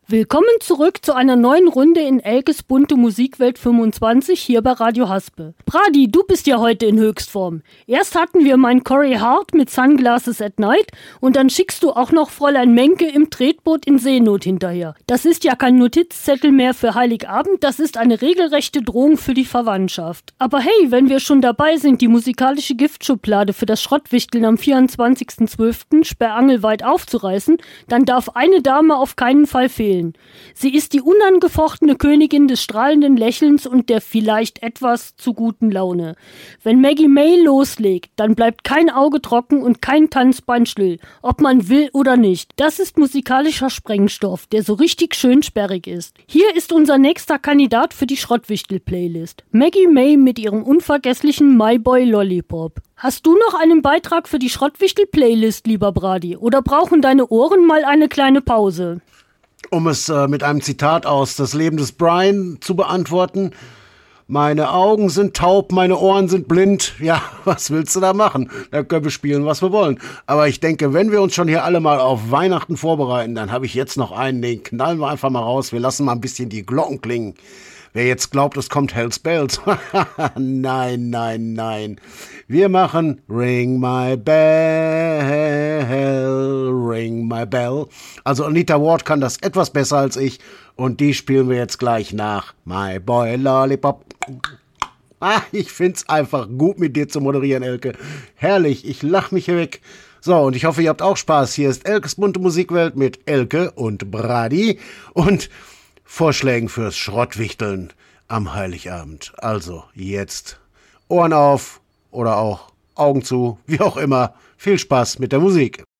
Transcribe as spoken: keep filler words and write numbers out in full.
Willkommen zurück zu einer neuen Runde in Elkes bunte Musikwelt fünfundzwanzig hier bei Radio Haspe. Brady, du bist ja heute in Höchstform. Erst hatten wir meinen Corey Hart mit Sunglasses at Night und dann schickst du auch noch Fräulein Menke im Tretboot in Seenot hinterher. Das ist ja kein Notizzettel mehr für Heiligabend, das ist eine regelrechte Drohung für die Verwandtschaft. Aber hey, wenn wir schon dabei sind, die musikalische Giftschublade für das Schrottwichteln am vierundzwanzigsten zwölften sperrangelweit aufzureißen, dann darf eine Dame auf keinen Fall fehlen. Sie ist die unangefochtene Königin des strahlenden Lächelns und der vielleicht etwas zu guten Laune. Wenn Maggie May loslegt, dann bleibt kein Auge trocken und kein Tanzbein still, ob man will oder nicht. Das ist musikalischer Sprengstoff, der so richtig schön sperrig ist. Hier ist unser nächster Kandidat für die Schrottwichtel-Playlist. Maggie May mit ihrem unvergesslichen My Boy Lollipop. Hast du noch einen Beitrag für die Schrottwichtel-Playlist, lieber Brady? Oder brauchen deine Ohren mal eine kleine Pause? Um es äh, mit einem Zitat aus Das Leben des Brian zu beantworten: Meine Augen sind taub, meine Ohren sind blind. Ja, was willst du da machen? Da können wir spielen, was wir wollen. Aber ich denke, wenn wir uns schon hier alle mal auf Weihnachten vorbereiten, dann habe ich jetzt noch einen, den knallen wir einfach mal raus. Wir lassen mal ein bisschen die Glocken klingen. Wer jetzt glaubt, es kommt Hell's Bells. Nein, nein, nein. Wir machen Ring My Bell, Ring My Bell. Also Anita Ward kann das etwas besser als ich. Und die spielen wir jetzt gleich nach. My Boy Lollipop. Ah, ich find's einfach gut, mit dir zu moderieren, Elke. Herrlich, ich lach mich hier weg. So, und ich hoffe, ihr habt auch Spaß. Hier ist Elkes bunte Musikwelt mit Elke und Brady und Vorschlägen fürs Schrottwichteln am Heiligabend. Also jetzt Ohren auf oder auch Augen zu, wie auch immer. Viel Spaß mit der Musik.